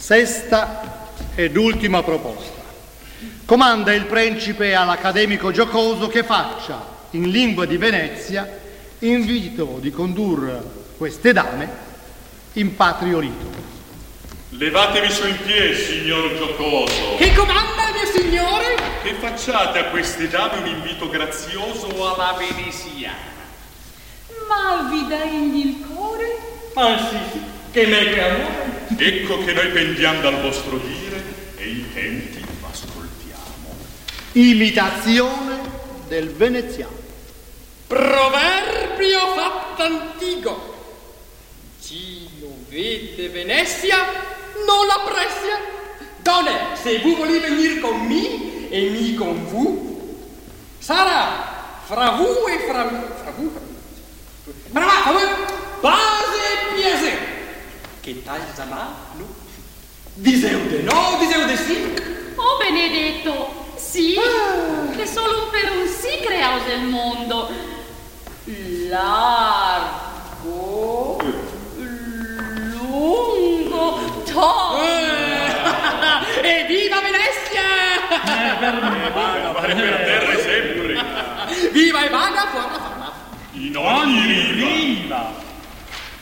Sesta ed ultima proposta. Comanda il principe all'accademico giocoso che faccia, in lingua di Venezia, invito di condurre queste dame in patrio rito. Levatevi su in piedi, signor giocoso. Che comanda, mio signore? Che facciate a queste dame un invito grazioso alla veneziana. Ma vi degli il cuore? Ah sì, che me che amore. Ecco che noi pendiamo dal vostro dire e intenti ascoltiamo. Imitazione del veneziano. Proverbio fatto antico. Chi non vede Venezia non l'apprezia. Donne, se vous voulez venir con me e mi con vous, sarà fra vous e fra vous. Brava, base e piacere. Che tal sarà, no? Diseu de no, diseu de sì. Oh benedetto, sì, che solo per un sì creaus il mondo. Largo, lungo, tondo. E viva Venezia! Vale per terra sempre. Viva e vaga fuori la fama. In ogni riva.